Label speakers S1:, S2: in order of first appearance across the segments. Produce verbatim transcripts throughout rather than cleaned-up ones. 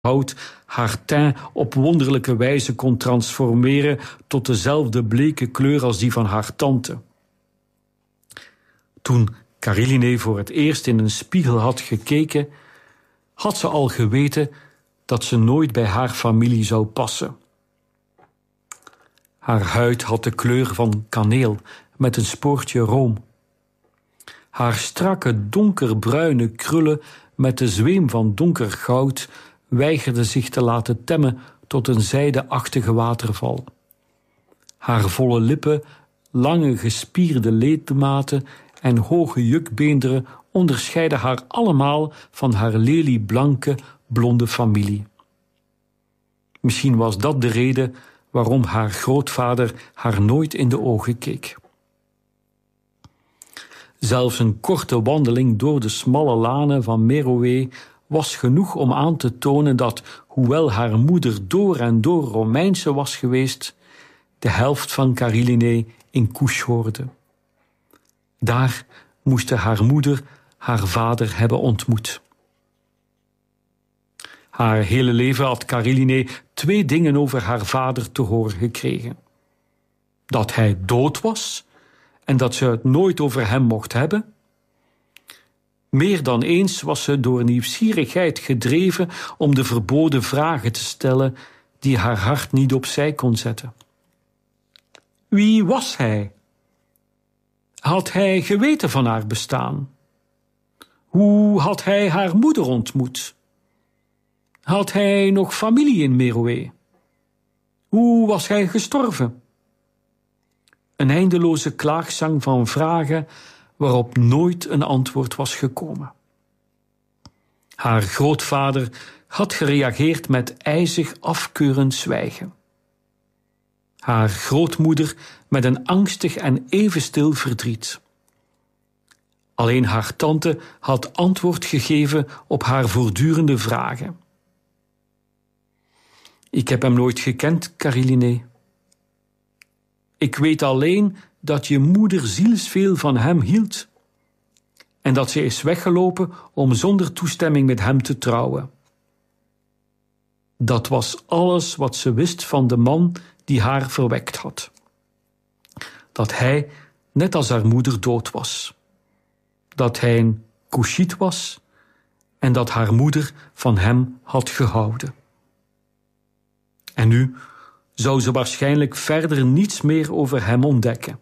S1: hout haar teint op wonderlijke wijze kon transformeren tot dezelfde bleke kleur als die van haar tante. Toen Kariline voor het eerst in een spiegel had gekeken, had ze al geweten dat ze nooit bij haar familie zou passen. Haar huid had de kleur van kaneel met een spoortje room. Haar strakke donkerbruine krullen met de zweem van donker goud weigerden zich te laten temmen tot een zijdeachtige waterval. Haar volle lippen, lange gespierde ledematen en hoge jukbeenderen onderscheiden haar allemaal van haar lelieblanke, blonde familie. Misschien was dat de reden waarom haar grootvader haar nooit in de ogen keek. Zelfs een korte wandeling door de smalle lanen van Meroë was genoeg om aan te tonen dat, hoewel haar moeder door en door Romeinse was geweest, de helft van Kariline in Kush hoorde. Daar moest haar moeder haar vader hebben ontmoet. Haar hele leven had Kariline twee dingen over haar vader te horen gekregen. Dat hij dood was en dat ze het nooit over hem mocht hebben. Meer dan eens was ze door nieuwsgierigheid gedreven om de verboden vragen te stellen die haar hart niet opzij kon zetten. Wie was hij? Had hij geweten van haar bestaan? Hoe had hij haar moeder ontmoet? Had hij nog familie in Meroë? Hoe was hij gestorven? Een eindeloze klaagzang van vragen waarop nooit een antwoord was gekomen. Haar grootvader had gereageerd met ijzig afkeurend zwijgen. Haar grootmoeder met een angstig en even stil verdriet. Alleen haar tante had antwoord gegeven op haar voortdurende vragen. Ik heb hem nooit gekend, Kariline. Ik weet alleen dat je moeder zielsveel van hem hield en dat ze is weggelopen om zonder toestemming met hem te trouwen. Dat was alles wat ze wist van de man die haar verwekt had. Dat hij, net als haar moeder, dood was. Dat hij een Kushiet was en dat haar moeder van hem had gehouden. En nu zou ze waarschijnlijk verder niets meer over hem ontdekken.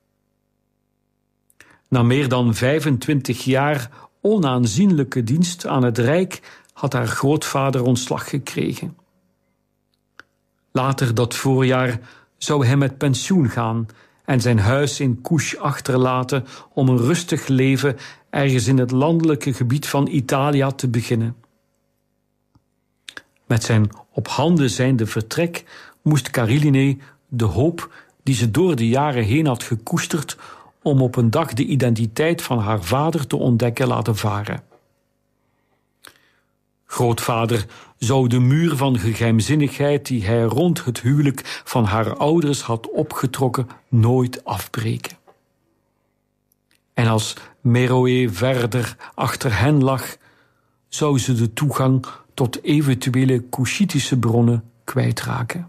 S1: Na meer dan vijfentwintig jaar onaanzienlijke dienst aan het Rijk had haar grootvader ontslag gekregen. Later dat voorjaar zou hij met pensioen gaan en zijn huis in Kush achterlaten om een rustig leven ergens in het landelijke gebied van Italië te beginnen. Met zijn op handen zijnde vertrek moest Kariline de hoop die ze door de jaren heen had gekoesterd om op een dag de identiteit van haar vader te ontdekken laten varen. Grootvader zou de muur van geheimzinnigheid die hij rond het huwelijk van haar ouders had opgetrokken nooit afbreken. En als Meroë verder achter hen lag, zou ze de toegang tot eventuele Kushitische bronnen kwijtraken.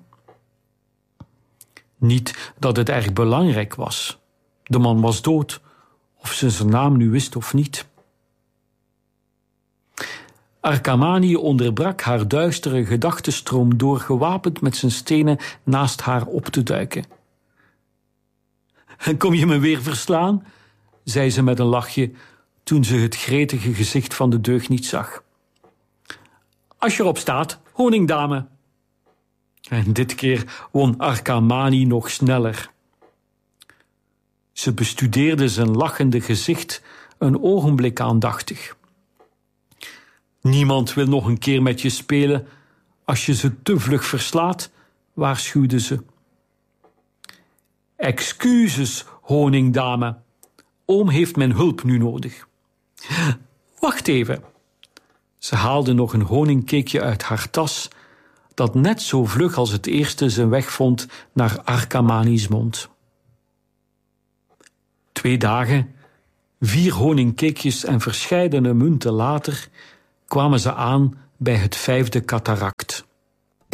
S1: Niet dat het erg belangrijk was. De man was dood, of ze zijn naam nu wist of niet. Arkamani onderbrak haar duistere gedachtenstroom door gewapend met zijn stenen naast haar op te duiken. Kom je me weer verslaan? Zei ze met een lachje toen ze het gretige gezicht van de deugniet zag. Als je erop staat, honingdame. En dit keer won Arkamani nog sneller. Ze bestudeerde zijn lachende gezicht een ogenblik aandachtig. Niemand wil nog een keer met je spelen als je ze te vlug verslaat, waarschuwde ze. Excuses, honingdame. Oom heeft mijn hulp nu nodig. Wacht even. Ze haalde nog een honingcakeje uit haar tas, dat net zo vlug als het eerste zijn weg vond naar Arkamani's mond. Twee dagen, vier honingcakejes en verscheidene munten later kwamen ze aan bij het vijfde cataract.